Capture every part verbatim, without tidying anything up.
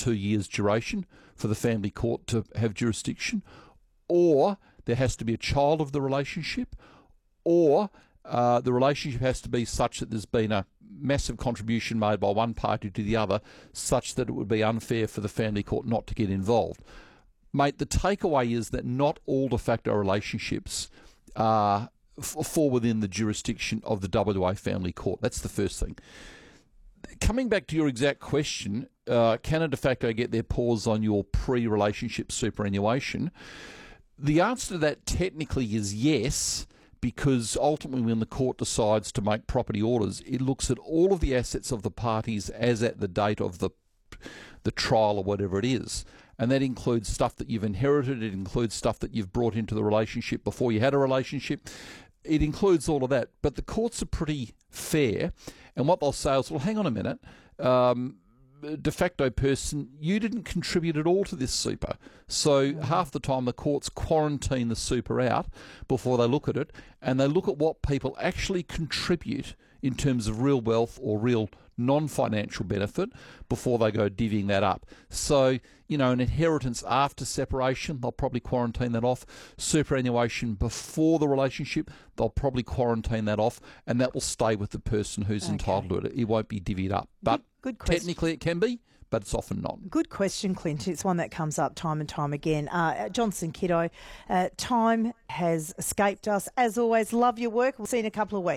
two years duration for the family court to have jurisdiction, or there has to be a child of the relationship, or uh, the relationship has to be such that there's been a massive contribution made by one party to the other, such that it would be unfair for the family court not to get involved. Mate, the takeaway is that not all de facto relationships are, f- fall within the jurisdiction of the W A Family Court. That's the first thing. Coming back to your exact question, uh, can a de facto get their paws on your pre-relationship superannuation? The answer to that technically is yes, because ultimately when the court decides to make property orders, it looks at all of the assets of the parties as at the date of the the trial or whatever it is. And that includes stuff that you've inherited, it includes stuff that you've brought into the relationship before you had a relationship. It includes all of that. But the courts are pretty fair, and what they'll say is, well, hang on a minute, um, de facto person, you didn't contribute at all to this super. So mm-hmm. half the time the courts quarantine the super out before they look at it, and they look at what people actually contribute in terms of real wealth or real non-financial benefit before they go divvying that up. So, you know, an inheritance after separation, they'll probably quarantine that off. Superannuation before the relationship, they'll probably quarantine that off, and that will stay with the person who's okay. entitled to it. It won't be divvied up. But good, good technically it can be, but it's often not. Good question, Clint. It's one that comes up time and time again. Uh, Johnson Kiddo, uh, time has escaped us. As always, love your work. We'll see you in a couple of weeks.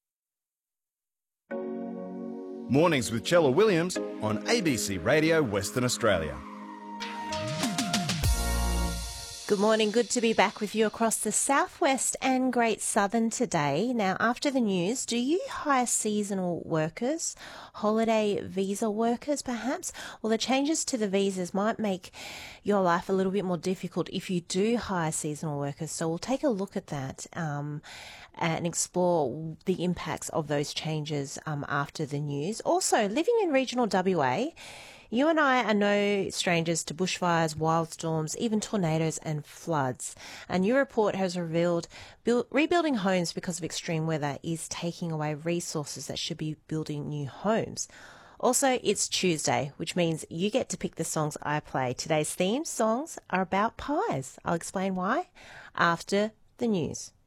Mornings with Chella Williams on A B C Radio Western Australia. Good morning. Good to be back with you across the southwest and Great Southern today. Now, after the news, do you hire seasonal workers, holiday visa workers perhaps? Well, the changes to the visas might make your life a little bit more difficult if you do hire seasonal workers. So we'll take a look at that um, and explore the impacts of those changes um, after the news. Also, living in regional W A, you and I are no strangers to bushfires, wildstorms, even tornadoes and floods. A new report has revealed build, rebuilding homes because of extreme weather is taking away resources that should be building new homes. Also, it's Tuesday, which means you get to pick the songs I play. Today's theme songs are about pies. I'll explain why after the news.